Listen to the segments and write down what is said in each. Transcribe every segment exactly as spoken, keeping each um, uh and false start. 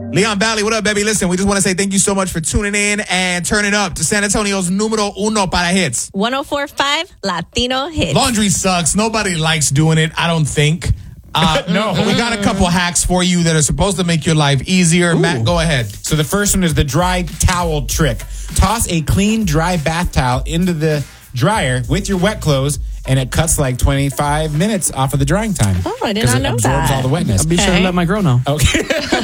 Leon Valley, what up, baby? Listen, we just want to say thank you so much for tuning in and turning up to San Antonio's numero uno para hits. one oh four point five Latino Hits. Laundry sucks. Nobody likes doing it, I don't think. Uh, no. But we got a couple hacks for you that are supposed to make your life easier. Ooh. Matt, go ahead. So the first one is the dry towel trick. Toss a clean, dry bath towel into the dryer with your wet clothes, and it cuts like twenty-five minutes off of the drying time. Oh, I did not know that. Because it absorbs all the wetness. I'll be sure to let my girl know. Okay.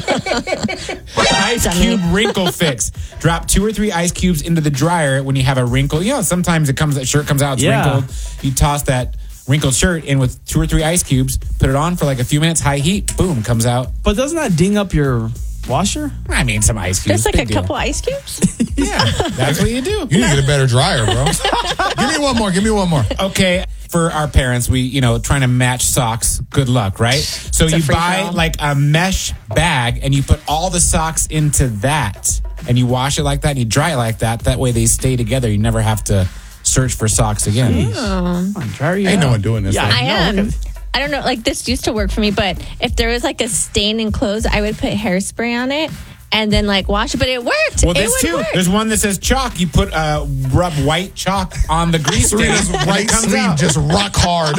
Ice cube wrinkle fix. Drop two or three ice cubes into the dryer when you have a wrinkle. You know, sometimes it comes, that shirt comes out, it's Yeah. wrinkled. You toss that wrinkled shirt in with two or three ice cubes, put it on for like a few minutes, high heat, boom, comes out. But doesn't that ding up your washer? I mean, some ice cubes. Just like big a deal. couple ice cubes? Yeah, that's what you do. You need to get a better dryer, bro. Give me one more. Give me one more. Okay, for our parents, we, you know, trying to match socks. Good luck, right? So It's a you free buy for all. like a mesh bag and you put all the socks into that and you wash it like that and you dry it like that. That way they stay together. You never have to search for socks again. Come on, dryer you Ain't out. no one doing this. Yeah, though. I know, am. look at- I don't know, like this used to work for me, but if there was like a stain in clothes, I would put hairspray on it and then like wash it, but it worked. Well, it this would too. work. There's one that says chalk. You put uh, rub white chalk on the grease stain. Serena's and right it comes sleeve out. just rock hard.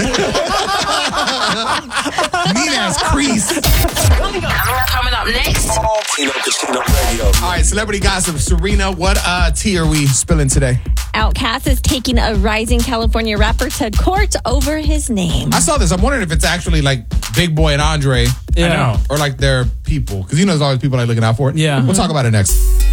Mean ass crease. Coming up, coming up next. Tino Casino Radio. All right, celebrity gossip. Serena, what uh, tea are we spilling today? Outkast is taking a rising California rapper to court over his name. I saw this. I'm wondering if it's actually like Big Boy and Andre. Yeah. I know. Or like their people. Because you know there's always people like looking out for it. Yeah. We'll talk about it next.